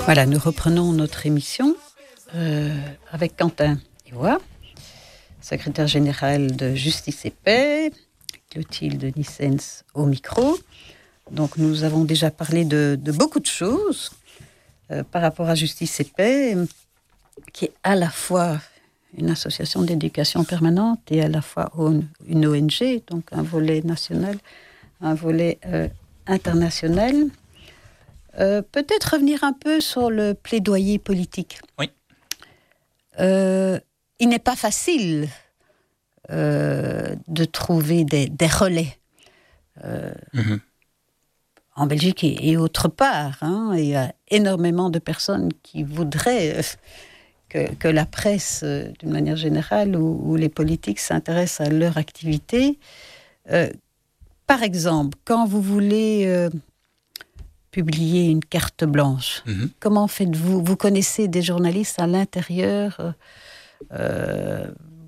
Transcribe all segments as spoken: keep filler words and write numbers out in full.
Voilà, nous reprenons notre émission euh, avec Quentin Ivoire, secrétaire général de Justice et Paix, Clotilde Nissens au micro. Donc nous avons déjà parlé de, de beaucoup de choses euh, par rapport à Justice et Paix, qui est à la fois une association d'éducation permanente et à la fois une O N G, donc un volet national, un volet euh, international. Euh, peut-être revenir un peu sur le plaidoyer politique. Oui. Euh, il n'est pas facile euh, de trouver des, des relais euh, mm-hmm. en Belgique et, et autre part. Hein. Il y a énormément de personnes qui voudraient que, que la presse, d'une manière générale, ou, ou les politiques s'intéressent à leur activité. Euh, par exemple, quand vous voulez... Euh, publier une carte blanche. Mm-hmm. Comment faites-vous ? Vous connaissez des journalistes à l'intérieur, euh,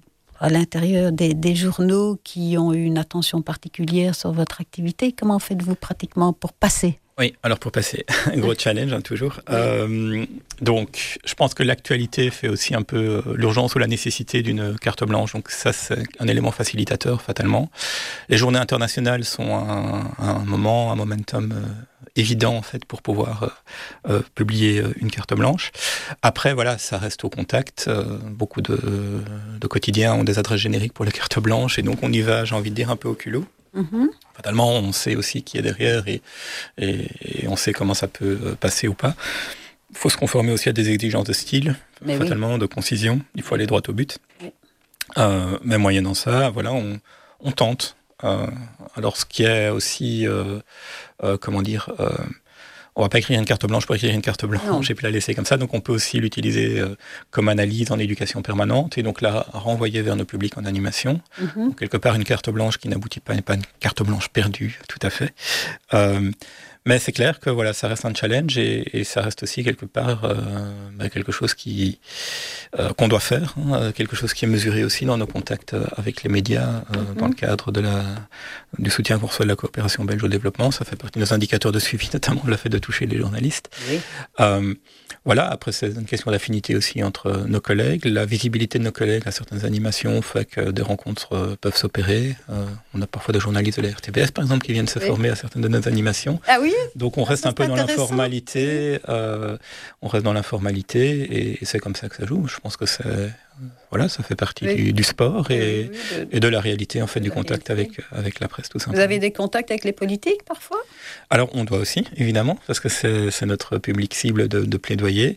à l'intérieur des, des journaux qui ont eu une attention particulière sur votre activité. Comment faites-vous pratiquement pour passer ? Oui, alors pour passer, un gros challenge hein, toujours. Oui. Euh, donc, je pense que l'actualité fait aussi un peu l'urgence ou la nécessité d'une carte blanche. Donc ça, c'est un élément facilitateur, fatalement. Les journées internationales sont un, un moment, un momentum euh, évident en fait pour pouvoir euh, euh, publier une carte blanche. Après, voilà, ça reste au contact. Euh, beaucoup de, de quotidiens ont des adresses génériques pour la carte blanche et donc on y va, j'ai envie de dire, un peu au culot. Mm-hmm. Fatalement, on sait aussi qui est derrière et, et, et on sait comment ça peut passer ou pas. Il faut se conformer aussi à des exigences de style, mais fatalement, oui. de concision. Il faut aller droit au but. Oui. Euh, mais moyennant ça, voilà, on, on tente. Euh, alors, ce qui est aussi, euh, euh, comment dire, euh, on ne va pas écrire une carte blanche pour écrire une carte blanche et puis la laisser comme ça. Donc, on peut aussi l'utiliser euh, comme analyse en éducation permanente et donc la renvoyer vers nos publics en animation. Mm-hmm. Donc, quelque part, une carte blanche qui n'aboutit pas n'est pas une carte blanche perdue, tout à fait. Euh, mais c'est clair que voilà, ça reste un challenge et, et ça reste aussi quelque part euh, bah, quelque chose qui, euh, qu'on doit faire, hein, quelque chose qui est mesuré aussi dans nos contacts avec les médias euh, mm-hmm. dans le cadre de la, du soutien qu'on reçoit de la coopération belge au développement. Ça fait partie de nos indicateurs de suivi, notamment le fait de toucher les journalistes. Oui. Euh, voilà, après c'est une question d'affinité aussi entre nos collègues. La visibilité de nos collègues à certaines animations fait que des rencontres euh, peuvent s'opérer. Euh, on a parfois des journalistes de la R T B S, par exemple, qui viennent se oui. former à certaines de nos animations. Ah oui ? Donc on reste un peu dans l'informalité, euh, on reste dans l'informalité et, et c'est comme ça que ça joue. Je pense que c'est, voilà, ça fait partie oui. du, du sport et, oui, oui, de, et de la réalité en fait du contact avec avec la presse tout simplement. Vous avez des contacts avec les politiques parfois ? Alors on doit aussi évidemment parce que c'est, c'est notre public cible de, de plaidoyer.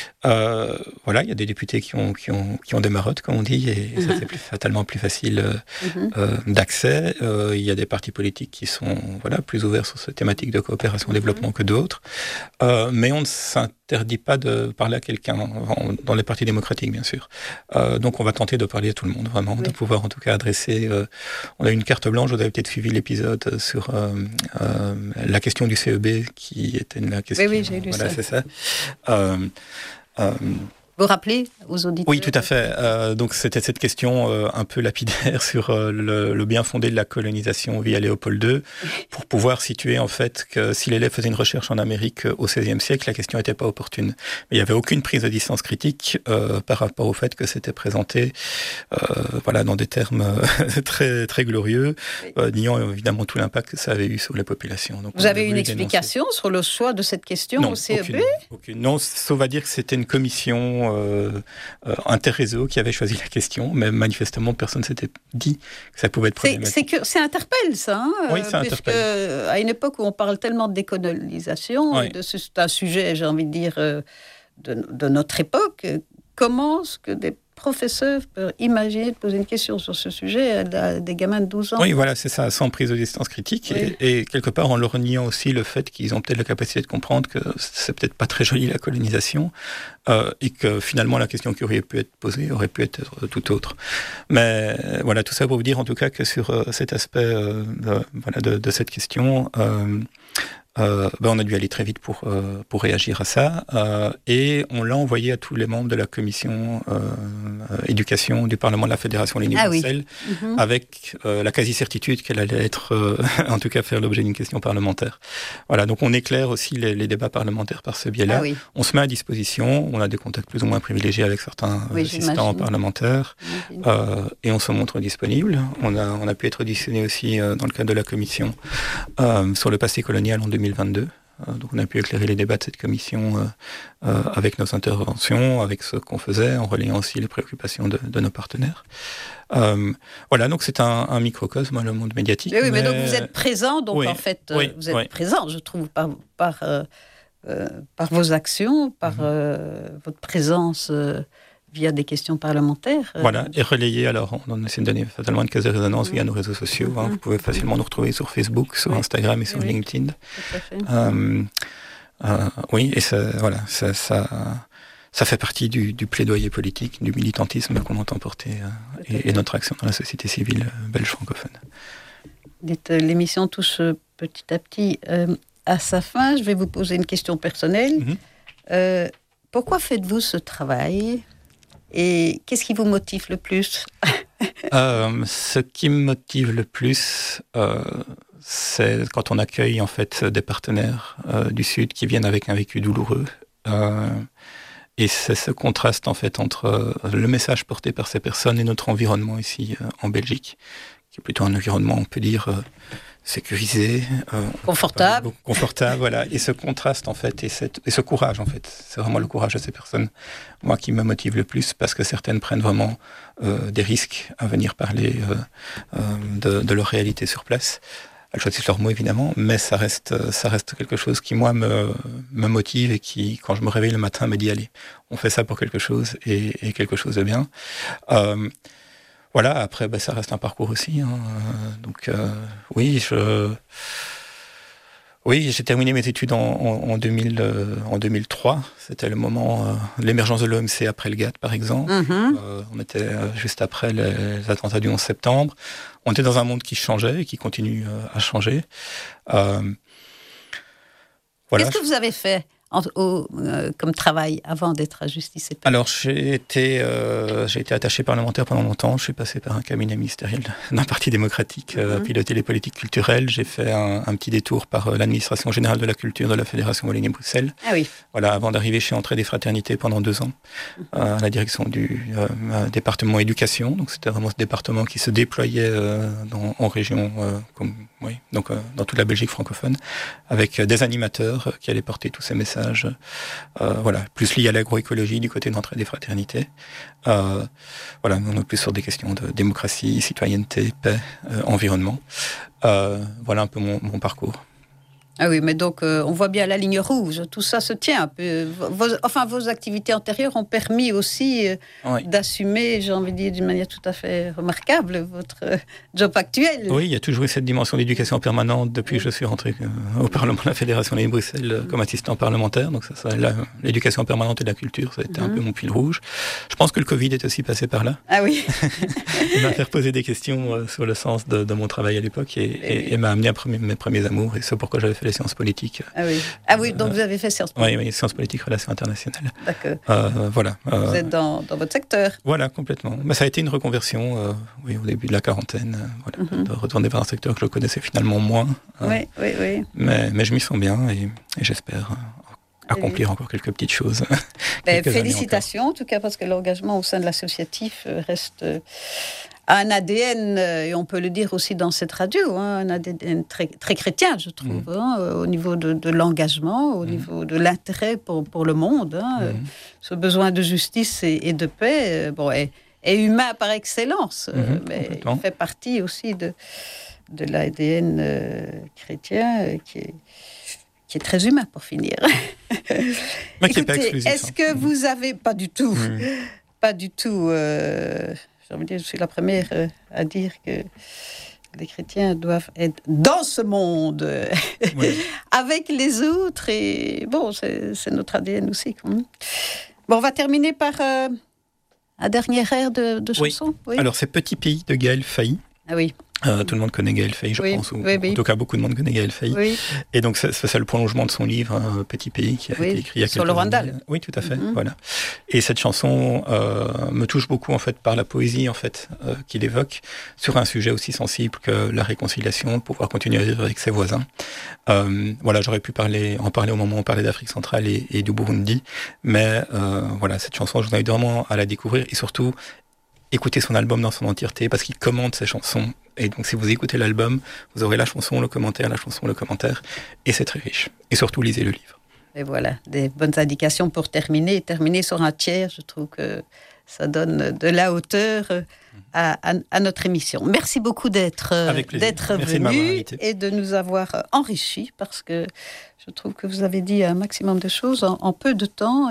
Euh, voilà, il y a des députés qui ont qui ont qui ont des marottes comme on dit et mm-hmm. ça c'est plus, fatalement plus facile euh, mm-hmm. euh, d'accès. Euh, il y a des partis politiques qui sont voilà plus ouverts sur cette thématique de coopération mm-hmm. développement que d'autres, euh, mais on ne s'interdit pas de parler à quelqu'un dans les partis démocratiques bien sûr. Euh, donc on va tenter de parler à tout le monde vraiment, oui. de pouvoir en tout cas adresser. Euh, on a une carte blanche, vous avez peut-être suivi l'épisode sur euh, euh, la question du C E B qui était la question. Oui oui j'ai lu voilà, ça. c'est ça. Euh, Euh, Vous rappelez aux auditeurs ? Oui, tout à fait. Euh, donc c'était cette question euh, un peu lapidaire sur euh, le, le bien fondé de la colonisation via Léopold deux, pour pouvoir situer en fait que si l'élève faisait une recherche en Amérique au seizième siècle, la question n'était pas opportune. Mais il n'y avait aucune prise de distance critique euh, par rapport au fait que c'était présenté, euh, voilà, dans des termes très très glorieux, euh, niant évidemment tout l'impact que ça avait eu sur les populations. Donc, vous avez une explication dénoncer. Sur le choix de cette question non, au C E B ? aucune, aucune. Non, sauf à dire que c'était une commission Euh, euh, interréseau qui avait choisi la question, mais manifestement personne ne s'était dit que ça pouvait être problématique. C'est, c'est, que, c'est interpelle ça, hein, oui, c'est interpelle. À une époque où on parle tellement de décolonisation, oui. de, c'est un sujet, j'ai envie de dire, de, de notre époque, comment est-ce que des professeurs peuvent imaginer de poser une question sur ce sujet à des gamins de douze ans ? Oui, voilà, c'est ça, sans prise de distance critique. Oui. Et, et quelque part, en leur niant aussi le fait qu'ils ont peut-être la capacité de comprendre que c'est peut-être pas très joli la colonisation euh, et que finalement, la question qui aurait pu être posée aurait pu être tout autre. Mais voilà, tout ça pour vous dire en tout cas que sur euh, cet aspect euh, de, voilà, de, de cette question, euh, Euh, ben on a dû aller très vite pour, euh, pour réagir à ça. Euh, et on l'a envoyé à tous les membres de la commission euh, euh, éducation du Parlement de la Fédération Wallonie-Bruxelles, ah oui. mm-hmm. avec euh, la quasi-certitude qu'elle allait être, euh, en tout cas faire l'objet d'une question parlementaire. Voilà, donc on éclaire aussi les, les débats parlementaires par ce biais-là. Ah oui. On se met à disposition, on a des contacts plus ou moins privilégiés avec certains oui, assistants parlementaires, euh, et on se montre disponible. On a, on a pu être auditionné aussi euh, dans le cadre de la commission euh, sur le passé colonial en deux mille vingt-deux. Euh, donc on a pu éclairer les débats de cette commission euh, euh, avec nos interventions, avec ce qu'on faisait, en relayant aussi les préoccupations de, de nos partenaires. Euh, voilà, donc c'est un, un microcosme, le monde médiatique. Oui, mais... mais donc vous êtes présent, donc oui, en fait, oui, vous êtes oui. présent, je trouve, par, par, euh, euh, par vos actions, par mm-hmm. euh, votre présence euh, via des questions parlementaires. Euh... Voilà, et relayé, alors on essaie de donner fatalement une caisse de résonance mmh. via nos réseaux sociaux. Mmh. Hein. Vous pouvez facilement nous retrouver sur Facebook, sur oui. Instagram et sur oui. LinkedIn. Tout à fait. Euh, euh, oui, et ça, voilà, ça, ça, ça fait partie du, du plaidoyer politique, du militantisme qu'on entend porter euh, et, et notre action dans la société civile belge francophone. Dites, l'émission touche petit à petit euh, à sa fin. Je vais vous poser une question personnelle. Mmh. Euh, pourquoi faites-vous ce travail ? Et qu'est-ce qui vous motive le plus ? euh, Ce qui me motive le plus, euh, c'est quand on accueille en fait des partenaires euh, du Sud qui viennent avec un vécu douloureux. Euh, et c'est ce contraste en fait entre le message porté par ces personnes et notre environnement ici euh, en Belgique, qui est plutôt un environnement, on peut dire, euh, sécurisé, euh, confortable, beaucoup, confortable, voilà. Et ce contraste en fait, et, cette, et ce courage en fait, c'est vraiment le courage de ces personnes, moi qui me motive le plus, parce que certaines prennent vraiment euh, des risques à venir parler euh, euh, de, de leur réalité sur place. Elles choisissent leurs mots évidemment, mais ça reste, ça reste quelque chose qui moi me, me motive et qui, quand je me réveille le matin, me dit allez, on fait ça pour quelque chose et, et quelque chose de bien. Euh, Voilà, après, ben, ça reste un parcours aussi. Hein. Donc, euh, oui, je... oui, j'ai terminé mes études en, en, en, deux mille, euh, en deux mille trois. C'était le moment euh, de l'émergence de l'O M C après le GATT, par exemple. Mm-hmm. Euh, on était euh, juste après les, les attentats du onze septembre. On était dans un monde qui changeait et qui continue euh, à changer. Euh, voilà. Qu'est-ce que vous avez fait En, au, euh, comme travail avant d'être à Justice et Paix? Alors, j'ai été, euh, j'ai été attaché parlementaire pendant longtemps. Je suis passé par un cabinet ministériel d'un parti démocratique, euh, mm-hmm. piloté les politiques culturelles. J'ai fait un, un petit détour par euh, l'administration générale de la culture de la Fédération Wallonie-Bruxelles. Ah oui. Voilà, avant d'arriver chez Entrée des Fraternités pendant deux ans, mm-hmm. euh, à la direction du euh, département éducation. Donc, c'était vraiment ce département qui se déployait euh, dans, en région, euh, comme, oui, donc euh, dans toute la Belgique francophone, avec euh, des animateurs euh, qui allaient porter tous ces messages. Euh, voilà, plus lié à l'agroécologie du côté d'Entrée des Fraternités. Euh, voilà, on est plus sur des questions de démocratie, citoyenneté, paix, euh, environnement. Euh, voilà un peu mon, mon parcours. Ah oui, mais donc euh, on voit bien la ligne rouge, tout ça se tient un peu. Vos, enfin, vos activités antérieures ont permis aussi euh, oui. d'assumer, j'ai envie de dire d'une manière tout à fait remarquable, votre euh, job actuel. Oui, il y a toujours eu cette dimension d'éducation permanente depuis que je suis rentré euh, au Parlement de la Fédération de Bruxelles euh, comme assistant parlementaire. Donc ça, ça, la, l'éducation permanente et la culture, ça a été mm-hmm. un peu mon fil rouge. Je pense que le Covid est aussi passé par là. Ah oui. Il m'a fait poser des questions euh, sur le sens de, de mon travail à l'époque et, et, et, et m'a amené à premier, mes premiers amours. Et c'est pourquoi j'avais fait les sciences politiques. Ah oui, ah oui donc euh, vous avez fait sciences politiques. Oui, oui, sciences politiques, relations internationales. D'accord. Euh, voilà. Euh, vous êtes dans, dans votre secteur. Voilà, complètement. Mais ça a été une reconversion euh, oui, au début de la quarantaine, euh, voilà, mm-hmm. de retourner vers un secteur que je connaissais finalement moins. Euh, oui, oui, oui. Mais, mais je m'y sens bien et, et j'espère accomplir oui. encore quelques petites choses. quelques félicitations, en tout cas, parce que l'engagement au sein de l'associatif reste un A D N, et on peut le dire aussi dans cette radio, hein, un A D N très, très chrétien, je trouve, mmh. hein, au niveau de, de l'engagement, au mmh. niveau de l'intérêt pour, pour le monde. Hein, mmh. Ce besoin de justice et, et de paix bon, est, est humain par excellence, mmh. mais il fait partie aussi de, de l'A D N euh, chrétien euh, qui est... qui est très humain pour finir. Mais qui n'est pas exclusif. Est-ce que vous avez... Pas du tout. Mmh. Pas du tout. Euh, j'ai envie de dire, je suis la première euh, à dire que les chrétiens doivent être dans ce monde, oui. avec les autres. Et bon, c'est, c'est notre A D N aussi. Quand même. Bon, on va terminer par euh, un dernier air de, de chanson. Oui. Oui. Alors, c'est Petit Pays de Gaël Failly. Ah oui. Euh, tout le monde connaît Gaël Faye, je oui, pense, ou oui, oui. en tout cas beaucoup de monde connaît Gaël Faye. Oui. Et donc c'est, c'est le prolongement de son livre hein, Petit Pays qui a oui, été écrit il y a quelques sur le Rwanda. années. Oui, tout à fait. Mm-hmm. Voilà. Et cette chanson euh, me touche beaucoup en fait par la poésie en fait euh, qu'il évoque sur un sujet aussi sensible que la réconciliation, pouvoir continuer à vivre avec ses voisins. Euh, voilà, j'aurais pu parler, en parler au moment où on parlait d'Afrique centrale et, et du Burundi, mais euh, voilà, cette chanson, je vous invite vraiment à la découvrir et surtout écoutez son album dans son entièreté parce qu'il commente ses chansons. Et donc, si vous écoutez l'album, vous aurez la chanson, le commentaire, la chanson, le commentaire. Et c'est très riche. Et surtout, lisez le livre. Et voilà, des bonnes indications pour terminer. Terminer sur un tiers, je trouve que ça donne de la hauteur à, à, à notre émission. Merci beaucoup d'être, d'être venu de et de nous avoir enrichis parce que je trouve que vous avez dit un maximum de choses en, en peu de temps.